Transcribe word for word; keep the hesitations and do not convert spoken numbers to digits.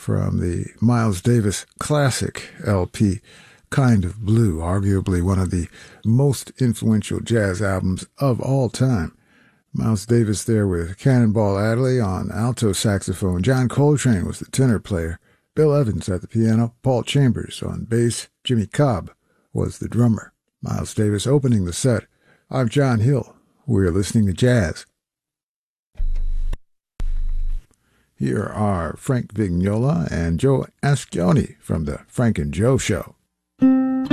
from the Miles Davis classic L P, Kind of Blue, arguably one of the most influential jazz albums of all time. Miles Davis there with Cannonball Adderley on alto saxophone. John Coltrane was the tenor player. Bill Evans at the piano. Paul Chambers on bass. Jimmy Cobb was the drummer. Miles Davis opening the set. I'm John Hill. We're listening to jazz. Here are Frank Vignola and Joe Ascioni from the Frank and Joe Show.